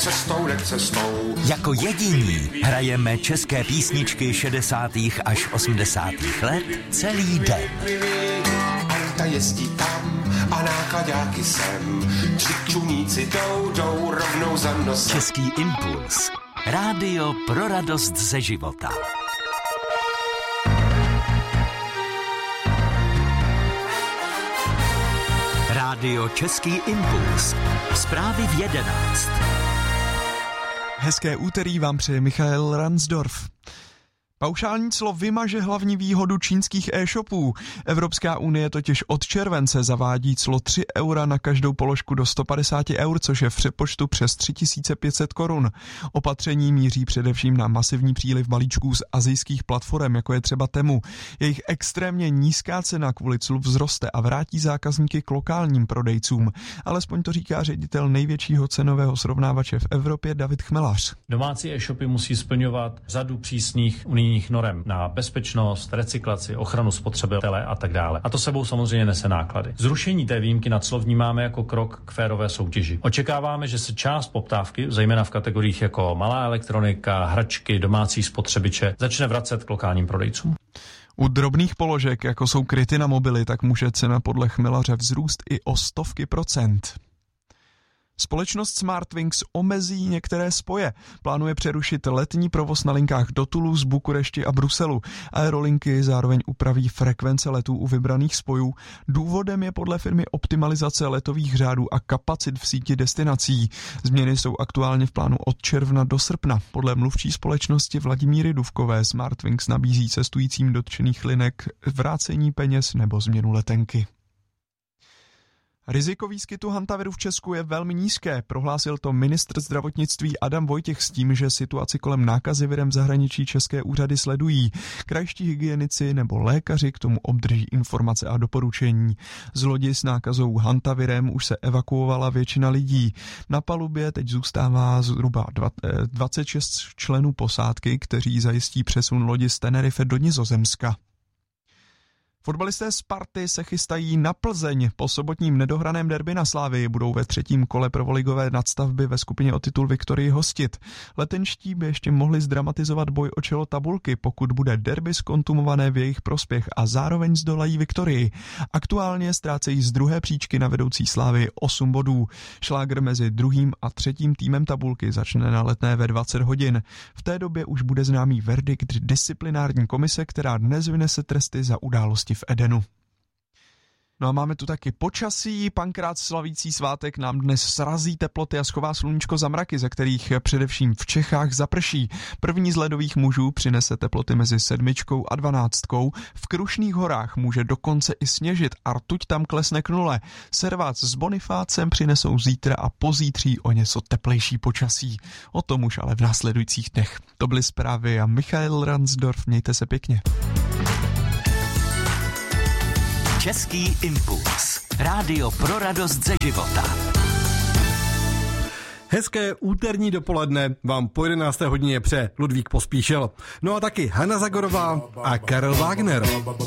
cestou. Jako jediní hrajeme české písničky 60. až 80. let celý den. Auta jezdí tam a nákladáky sem. Čuníci jdou rovnou za nosem. Český impuls. Rádio pro radost ze života. Rádio Český impuls. Zprávy v 11. Hezké úterý vám přeje Michael Ransdorf. Paušální clo vymaže hlavní výhodu čínských e-shopů. Evropská unie totiž od července zavádí clo 3 eura na každou položku do 150 eur, což je v přepočtu přes 3500 korun. Opatření míří především na masivní příliv balíčků z asijských platform, jako je třeba Temu. Jejich extrémně nízká cena kvůli clu vzroste a vrátí zákazníky k lokálním prodejcům. Alespoň to říká ředitel největšího cenového srovnávače v Evropě David Chmelař. Domácí e-shopy musí splňovat řadu přísných unijních norem na bezpečnost, recyklaci, ochranu spotřebitele a tak dále. A to sebou samozřejmě nese náklady. Zrušení té výjimky na clo vnímáme jako krok k férové soutěži. Očekáváme, že se část poptávky, zejména v kategoriích jako malá elektronika, hračky, domácí spotřebiče, začne vracet k lokálním prodejcům. U drobných položek, jako jsou kryty na mobily, tak může cena podle Chmelaře vzrůst i o 100%. Společnost Smartwings omezí některé spoje. Plánuje přerušit letní provoz na linkách do Toulouse, Bukurešti a Bruselu. Aerolinky zároveň upraví frekvence letů u vybraných spojů. Důvodem je podle firmy optimalizace letových řádů a kapacit v síti destinací. Změny jsou aktuálně v plánu od června do srpna. Podle mluvčí společnosti Vladimíry Duvkové Smartwings nabízí cestujícím dotčených linek vrácení peněz nebo změnu letenky. Riziko výskytu hantaviru v Česku je velmi nízké, prohlásil to ministr zdravotnictví Adam Vojtěch s tím, že situaci kolem nákazy virem v zahraničí české úřady sledují. Krajští hygienici nebo lékaři k tomu obdrží informace a doporučení. Z lodi s nákazou hantavirem už se evakuovala většina lidí. Na palubě teď zůstává zhruba 26 členů posádky, kteří zajistí přesun lodi z Tenerife do Nizozemska. Fotbalisté Sparty se chystají na Plzeň. Po sobotním nedohraném derby na Slavii budou ve třetím kole prvoligové nadstavby ve skupině o titul Viktorii hostit. Letenští by ještě mohli zdramatizovat boj o čelo tabulky, pokud bude derby zkontumované v jejich prospěch a zároveň zdolají Viktorii. Aktuálně ztrácejí z druhé příčky na vedoucí Slavii 8 bodů. Šlágr mezi druhým a třetím týmem tabulky začne na Letné ve 20 hodin. V té době už bude známý verdikt disciplinární komise, která dnes vynese tresty za události v Edenu. No a máme tu taky počasí. Pankrát slavící svátek nám dnes srazí teploty a schová sluníčko za mraky, ze kterých především v Čechách zaprší. První z ledových mužů přinese teploty mezi 7 a 12. V Krušných horách může dokonce i sněžit a rtuť tam klesne k nule. Servác s Bonifácem přinesou zítra a pozítří o něco teplejší počasí. O tom už ale v následujících dnech. To byly zprávy a Michael Ransdorf, mějte se pěkně. Český impuls. Rádio pro radost ze života. Hezké úterní dopoledne vám po 11. hodině přeje Ludvík Pospíšil. No a taky Hana Zagorová a Karel Wagner.